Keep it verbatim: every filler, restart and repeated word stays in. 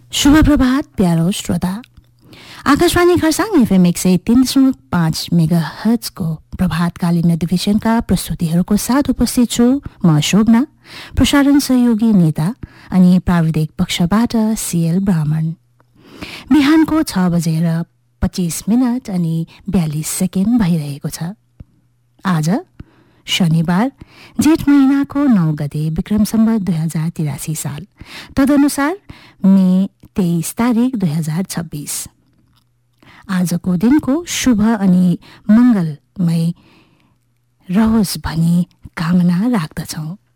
शुभ प्रभात प्यारो श्रोता। आकाशवाणी खरसाङ एफएम एक सय तीन दशमलव पाँच मेगा हर्ट्जको प्रभातकालीन टेलिभिजनका प्रस्तुतिहरूको साथ उपस्थित छु म शोभना, प्रसारण सहयोगी नेता अनि प्राविधिक पक्षबाट सीएल ब्राह्मण। बिहानको छ बजेर पच्चीस मिनट अनि बयालीस सेकेन्ड भइरहेको छ। आज शनिबार जेठ महीनाको नौ गते विक्रम सम्वत दुई हजार तिरासी साल, तदनुसार मे तेईस तारिक दुई हजार छब्बीस। आजको दिनको शुभ अनि मङ्गलमय रहोस् भनी कामना राख्दछौँ।